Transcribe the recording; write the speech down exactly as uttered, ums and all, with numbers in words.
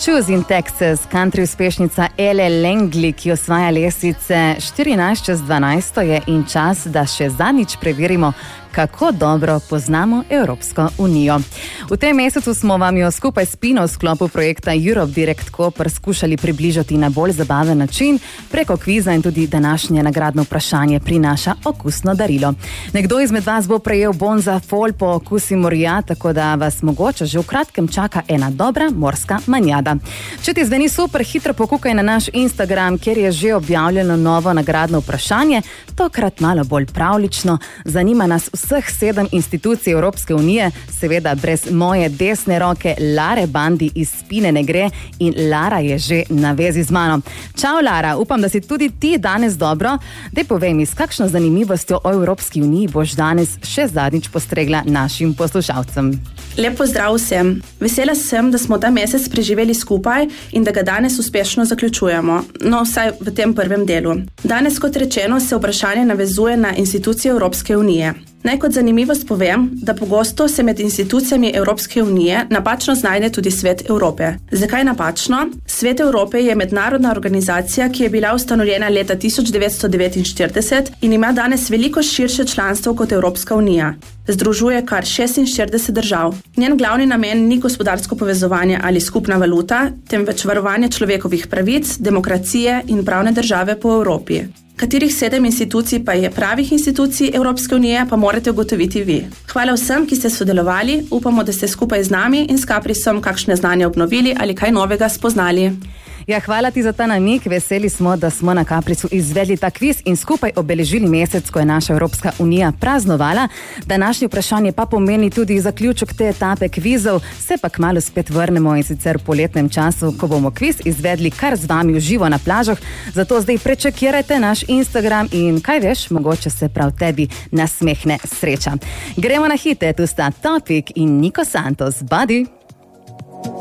Choose in Texas, country uspešnica Elle Langley, ki osvaja lestvice štirinajst čez dvanajst je in čas, da še zadnjič preverimo, kako dobro poznamo Evropsko unijo. V tem mesecu smo vam jo skupaj s Pino v sklopu projekta Europe Direct Koper skušali približati na bolj zabaven način, preko kviza in tudi današnje nagradno vprašanje prinaša okusno darilo. Nekdo izmed vas bo prejel bon za fol po okusi morja, tako da vas mogoče že v kratkem čaka ena dobra morska manjada. Če ti zveni super, hitro pokukaj na naš Instagram, kjer je že objavljeno novo nagradno vprašanje, tokrat malo bolj pravlično. Zanima nas vseh sedem institucij Evropske unije, seveda brez moje desne roke Lare Bandi iz Spine ne gre in Lara je že na vezi z mano. Čau Lara, upam, da si tudi ti danes dobro. Dej povej mi, s kakšno zanimivostjo o Evropski uniji boš danes še zadnjič postregla našim poslušalcem. Lep pozdrav vsem. Vesela sem, da smo ta mesec preživeli skupaj in da ga danes uspešno zaključujemo. No, vsaj v tem prvem delu. Danes, kot rečeno, se vprašanje navezuje na institucije Evropske unije. Naj kot zanimivost povem, da pogosto se med institucijami Evropske unije napačno znajde tudi Svet Evrope. Zakaj napačno? Svet Evrope je mednarodna organizacija, ki je bila ustanovljena leta tisoč devetsto devetinštirideset in ima danes veliko širše članstvo kot Evropska unija. Združuje kar šestinštirideset držav. Njen glavni namen ni gospodarsko povezovanje ali skupna valuta, temveč varovanje človekovih pravic, demokracije in pravne države po Evropi. Katerih sedem institucij pa je pravih institucij Evropske unije, pa morate ugotoviti vi. Hvala vsem, ki ste sodelovali, upamo, da ste skupaj z nami in s Kaprisom kakšne znanje obnovili ali kaj novega spoznali. Ja, hvala ti za ta namig. Veseli smo, da smo na Kaprisu izvedli ta kviz in skupaj obeležili mesec, ko je naša Evropska unija praznovala. Današnje vprašanje pa pomeni tudi zaključek te etape kvizov. Se pa kmalu spet vrnemo in sicer v poletnem času, ko bomo kviz izvedli kar z vami v živo na plažah. Zato zdaj prečekirajte naš Instagram in kaj veš, mogoče se prav tebi nasmehne sreča. Gremo na hite, tu sta Topic in Niko Santos. Buddy!